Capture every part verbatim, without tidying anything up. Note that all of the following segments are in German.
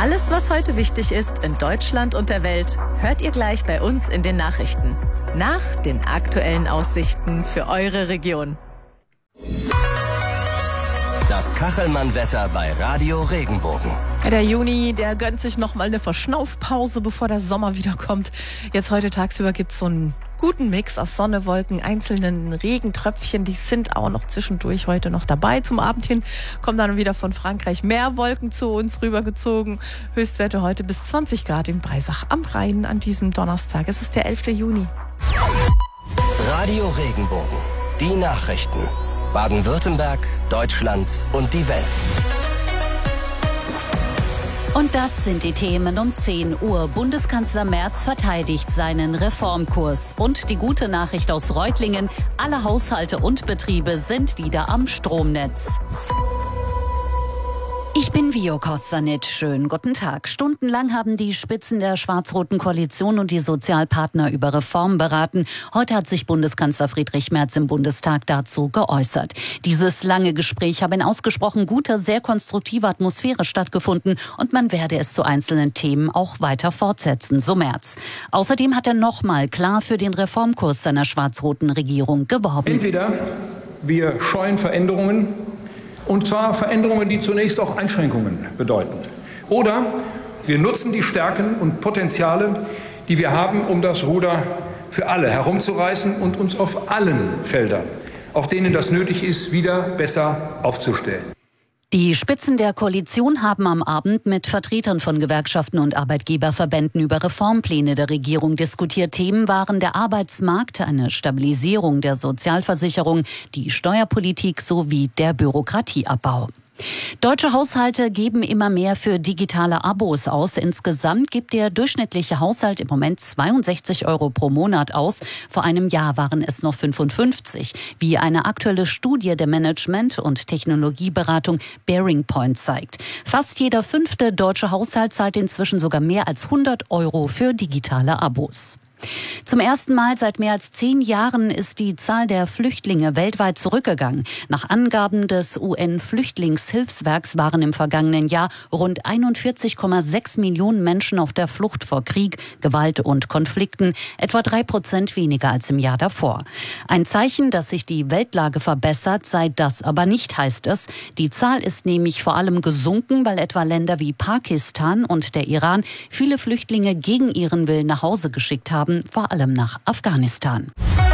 Alles, was heute wichtig ist in Deutschland und der Welt, hört ihr gleich bei uns in den Nachrichten. Nach den aktuellen Aussichten für eure Region. Das Kachelmann-Wetter bei Radio Regenbogen. Der Juni, der gönnt sich noch mal eine Verschnaufpause, bevor der Sommer wiederkommt. Jetzt heute tagsüber gibt's so einen guten Mix aus Sonne, Wolken, einzelnen Regentröpfchen. Die sind auch noch zwischendurch heute noch dabei. Zum Abend hin kommen dann wieder von Frankreich mehr Wolken zu uns rübergezogen. Höchstwerte heute bis zwanzig Grad in Breisach am Rhein an diesem Donnerstag. Es ist der elfte Juni. Radio Regenbogen. Die Nachrichten. Baden-Württemberg, Deutschland und die Welt. Und das sind die Themen um zehn Uhr. Bundeskanzler Merz verteidigt seinen Reformkurs. Und die gute Nachricht aus Reutlingen: Alle Haushalte und Betriebe sind wieder am Stromnetz. Ich bin Vio Kostanit. Schönen guten Tag. Stundenlang haben die Spitzen der schwarz-roten Koalition und die Sozialpartner über Reformen beraten. Heute hat sich Bundeskanzler Friedrich Merz im Bundestag dazu geäußert. Dieses lange Gespräch habe in ausgesprochen guter, sehr konstruktiver Atmosphäre stattgefunden und man werde es zu einzelnen Themen auch weiter fortsetzen, so Merz. Außerdem hat er nochmal klar für den Reformkurs seiner schwarz-roten Regierung geworben. Entweder wir scheuen Veränderungen, und zwar Veränderungen, die zunächst auch Einschränkungen bedeuten. Oder wir nutzen die Stärken und Potenziale, die wir haben, um das Ruder für alle herumzureißen und uns auf allen Feldern, auf denen das nötig ist, wieder besser aufzustellen. Die Spitzen der Koalition haben am Abend mit Vertretern von Gewerkschaften und Arbeitgeberverbänden über Reformpläne der Regierung diskutiert. Themen waren der Arbeitsmarkt, eine Stabilisierung der Sozialversicherung, die Steuerpolitik sowie der Bürokratieabbau. Deutsche Haushalte geben immer mehr für digitale Abos aus. Insgesamt gibt der durchschnittliche Haushalt im Moment zweiundsechzig Euro pro Monat aus. Vor einem Jahr waren es noch fünfundfünfzig, wie eine aktuelle Studie der Management- und Technologieberatung Bearing Point zeigt. Fast jeder fünfte deutsche Haushalt zahlt inzwischen sogar mehr als hundert Euro für digitale Abos. Zum ersten Mal seit mehr als zehn Jahren ist die Zahl der Flüchtlinge weltweit zurückgegangen. Nach Angaben des U N-Flüchtlingshilfswerks waren im vergangenen Jahr rund einundvierzig Komma sechs Millionen Menschen auf der Flucht vor Krieg, Gewalt und Konflikten, etwa drei Prozent weniger als im Jahr davor. Ein Zeichen, dass sich die Weltlage verbessert, sei das aber nicht, heißt es. Die Zahl ist nämlich vor allem gesunken, weil etwa Länder wie Pakistan und der Iran viele Flüchtlinge gegen ihren Willen nach Hause geschickt haben, vor allem nach Afghanistan.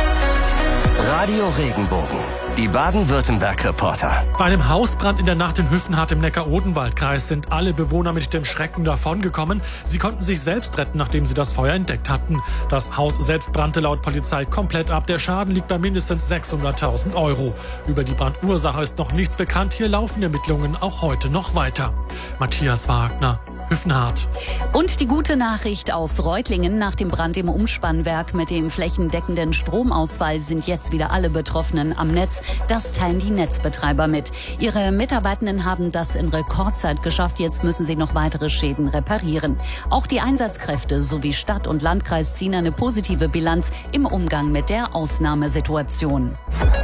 Radio Regenbogen. Die Baden-Württemberg-Reporter. Bei einem Hausbrand in der Nacht in Hüffenhardt im Neckar-Odenwald-Kreis sind alle Bewohner mit dem Schrecken davongekommen. Sie konnten sich selbst retten, nachdem sie das Feuer entdeckt hatten. Das Haus selbst brannte laut Polizei komplett ab. Der Schaden liegt bei mindestens sechshunderttausend Euro. Über die Brandursache ist noch nichts bekannt. Hier laufen Ermittlungen auch heute noch weiter. Matthias Wagner, Hüffenhardt. Und die gute Nachricht aus Reutlingen: Nach dem Brand im Umspannwerk mit dem flächendeckenden Stromausfall sind jetzt wieder alle Betroffenen am Netz. Das teilen die Netzbetreiber mit. Ihre Mitarbeitenden haben das in Rekordzeit geschafft. Jetzt müssen sie noch weitere Schäden reparieren. Auch die Einsatzkräfte sowie Stadt und Landkreis ziehen eine positive Bilanz im Umgang mit der Ausnahmesituation.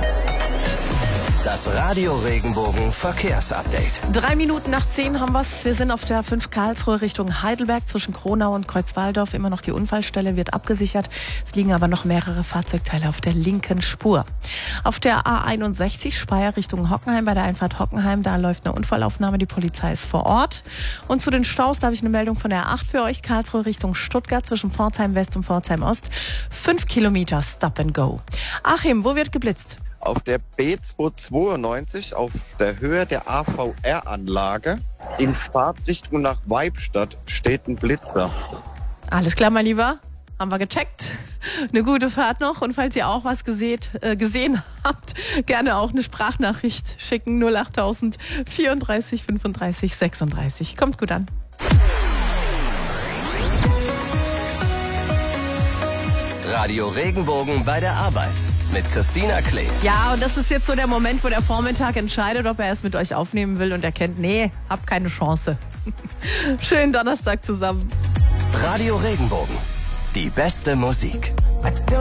Das Radio Regenbogen Verkehrsupdate. Drei Minuten nach zehn haben wir's. Wir sind auf der fünf Karlsruhe Richtung Heidelberg zwischen Kronau und Kreuzwaldorf. Immer noch die Unfallstelle wird abgesichert. Es liegen aber noch mehrere Fahrzeugteile auf der linken Spur. Auf der A einundsechzig Speyer Richtung Hockenheim, bei der Einfahrt Hockenheim, da läuft eine Unfallaufnahme. Die Polizei ist vor Ort. Und zu den Staus, da habe ich eine Meldung von der A acht für euch. Karlsruhe Richtung Stuttgart zwischen Pforzheim West und Pforzheim Ost. Fünf Kilometer Stop and Go. Achim, wo wird geblitzt? Auf der B zweihundertzweiundneunzig auf der Höhe der A V R-Anlage in Fahrtrichtung nach Weibstadt steht ein Blitzer. Alles klar, mein Lieber. Haben wir gecheckt. Eine gute Fahrt noch. Und falls ihr auch was geseht, äh, gesehen habt, gerne auch eine Sprachnachricht schicken. null achttausend vierunddreißig fünfunddreißig sechsunddreißig. Kommt gut an. Radio Regenbogen bei der Arbeit mit Christina Klee. Ja, und das ist jetzt so der Moment, wo der Vormittag entscheidet, ob er es mit euch aufnehmen will und erkennt, nee, hab keine Chance. Schönen Donnerstag zusammen. Radio Regenbogen. Die beste Musik.